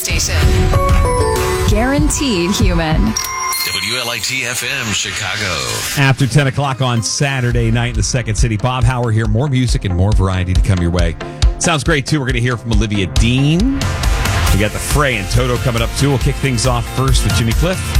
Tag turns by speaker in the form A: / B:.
A: station. Guaranteed human.
B: WLIT-FM Chicago.
C: After 10 o'clock on Saturday night in the Second City, Bob Hauer here. More music and more variety to come your way. Sounds great, too. We're going to hear from Olivia Dean. We got the Fray and Toto coming up, too. We'll kick things off first with Jimmy Cliff.